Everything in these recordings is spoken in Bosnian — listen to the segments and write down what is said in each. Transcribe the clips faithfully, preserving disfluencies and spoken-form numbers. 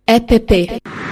E P P.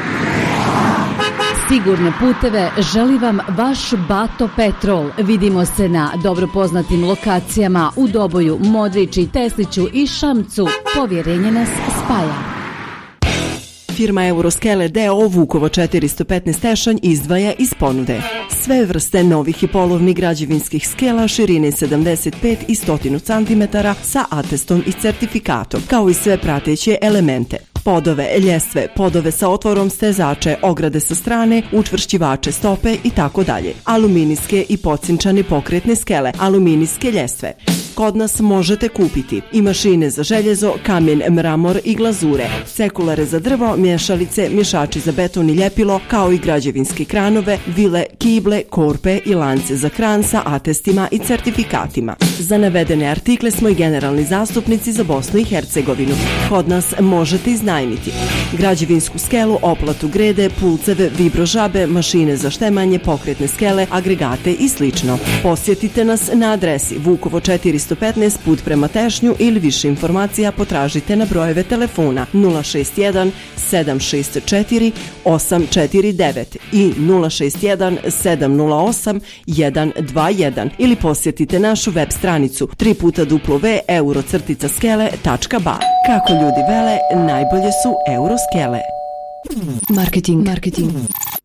Sigurne puteve želi vam vaš Bato Petrol. Vidimo se na dobro poznatim lokacijama u Doboju, Modrići, Tesliću i Šamcu. Povjerenje nas spaja. Firma Euroskele D O O Vukovo četiristo petnaest Tešanj izdvaja iz ponude sve vrste novih i polovnih građevinskih skela širine sedamdeset pet i sto centimetara sa atestom i certifikatom, kao i sve prateće elemente. Podove, ljestve, podove sa otvorom, stezače, ograde sa strane, učvršćivače stope i tako dalje. Aluminijske i pocinčane pokretne skele, aluminijske ljestve. Kod nas možete kupiti i mašine za željezo, kamen, mramor i glazure, sekulare za drvo, mješalice, mješači za beton i ljepilo, kao i građevinske kranove, vile, kible, korpe i lance za kran sa atestima i certifikatima. Za navedene artikle smo i generalni zastupnici za Bosnu i Hercegovinu. Kod nas možete iznajmiti građevinsku skelu, oplatu grede, pulceve, vibrožabe, mašine za štemanje, pokretne skele, agregate i slično. Posjetite nas na adresi Vukovo četiristo petnaest put prema Tešnju ili više informacija potražite na brojeve telefona nula šest jedan sedam šest četiri osam četiri devet i nula šest jedan sedam nula osam jedan dva jedan ili posjetite našu web stranicu tri puta duplo v euro crtica skele tačka ba. Kako ljudi vele, najbolje su Euroskele. Marketing. Marketing.